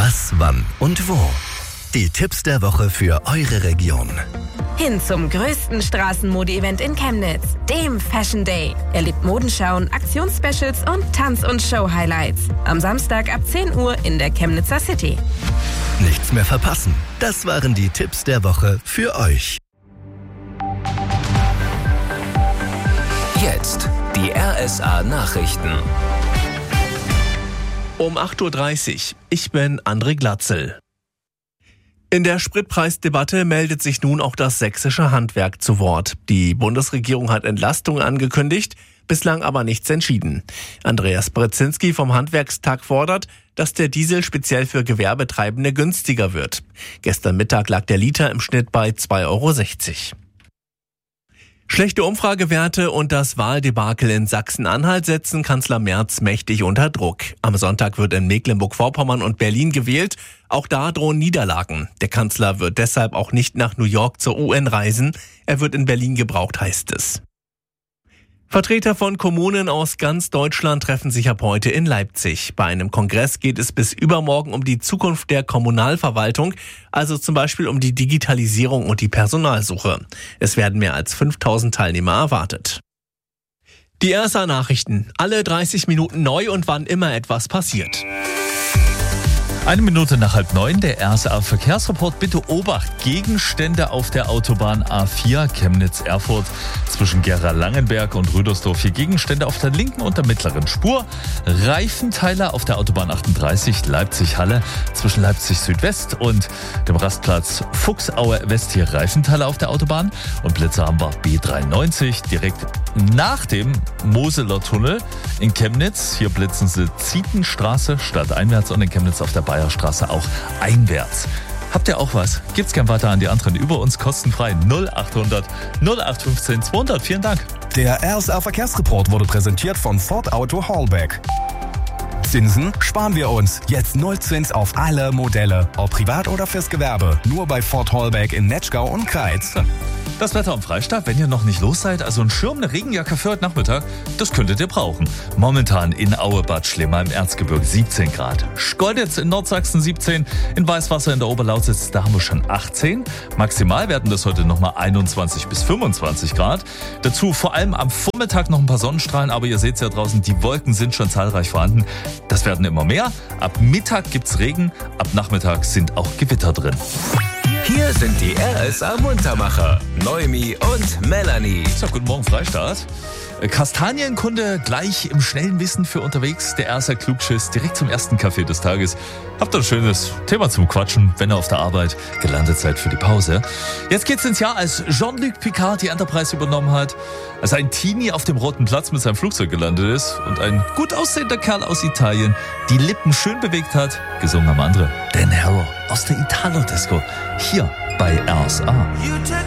Was, wann und wo. Die Tipps der Woche für eure Region. Hin zum größten Straßenmode-Event in Chemnitz, dem Fashion Day. Erlebt Modenschauen, Aktionsspecials und Tanz- und Show-Highlights. Am Samstag ab 10 Uhr in der Chemnitzer City. Nichts mehr verpassen. Das waren die Tipps der Woche für euch. Jetzt die RSA-Nachrichten. Um 8.30 Uhr. Ich bin André Glatzel. In der Spritpreisdebatte meldet sich nun auch das sächsische Handwerk zu Wort. Die Bundesregierung hat Entlastungen angekündigt, bislang aber nichts entschieden. Andreas Brezinski vom Handwerkstag fordert, dass der Diesel speziell für Gewerbetreibende günstiger wird. Gestern Mittag lag der Liter im Schnitt bei 2,60 €. Schlechte Umfragewerte und das Wahldebakel in Sachsen-Anhalt setzen Kanzler Merz mächtig unter Druck. Am Sonntag wird in Mecklenburg-Vorpommern und Berlin gewählt. Auch da drohen Niederlagen. Der Kanzler wird deshalb auch nicht nach New York zur UN reisen. Er wird in Berlin gebraucht, heißt es. Vertreter von Kommunen aus ganz Deutschland treffen sich ab heute in Leipzig. Bei einem Kongress geht es bis übermorgen um die Zukunft der Kommunalverwaltung, also zum Beispiel um die Digitalisierung und die Personalsuche. Es werden mehr als 5000 Teilnehmer erwartet. Die RSA-Nachrichten. Alle 30 Minuten neu und wann immer etwas passiert. 1 Minute nach 8:30, der RSA-Verkehrsreport. Bitte Obacht, Gegenstände auf der Autobahn A4 Chemnitz-Erfurt zwischen Gera-Langenberg und Rüdersdorf. Hier Gegenstände auf der linken und der mittleren Spur. Reifenteile auf der Autobahn 38 Leipzig-Halle zwischen Leipzig-Südwest und dem Rastplatz Fuchsaue West. Hier Reifenteile auf der Autobahn. Und Blitzer haben wir B93 direkt nach dem Moseler Tunnel in Chemnitz. Hier blitzen sie Zietenstraße stadteinwärts und in Chemnitz auf der Bayerstraße auch einwärts. Habt ihr auch was? Gibt's gern weiter an die anderen über uns kostenfrei 0800 0815 200. Vielen Dank. Der RSA Verkehrsreport wurde präsentiert von Ford Auto Hallback. Zinsen sparen wir uns. Jetzt Nullzins auf alle Modelle. Ob privat oder fürs Gewerbe. Nur bei Ford Hallback in Netschgau und Kreiz. Das Wetter am Freistaat, wenn ihr noch nicht los seid, also ein Schirm, eine Regenjacke für heute Nachmittag, das könntet ihr brauchen. Momentan in Aue-Bad Schlema im Erzgebirge 17 Grad. Schkeuditz in Nordsachsen 17, in Weißwasser in der Oberlausitz, da haben wir schon 18. Maximal werden das heute nochmal 21 bis 25 Grad. Dazu vor allem am Vormittag noch ein paar Sonnenstrahlen, aber ihr seht es ja draußen, die Wolken sind schon zahlreich vorhanden. Das werden immer mehr. Ab Mittag gibt's Regen, ab Nachmittag sind auch Gewitter drin. Hier sind die RSA-Muntermacher, Noemi und Melanie. So, guten Morgen, Freistaat. Kastanienkunde gleich im schnellen Wissen für unterwegs. Der RSA Klugschiss direkt zum ersten Kaffee des Tages. Habt ihr ein schönes Thema zum Quatschen, wenn ihr auf der Arbeit gelandet seid für die Pause. Jetzt geht's ins Jahr, als Jean-Luc Picard die Enterprise übernommen hat, als ein Teenie auf dem Roten Platz mit seinem Flugzeug gelandet ist und ein gut aussehender Kerl aus Italien die Lippen schön bewegt hat. Gesungen haben andere Dan Harrow aus der Italo-Disco. Hier bei RSA.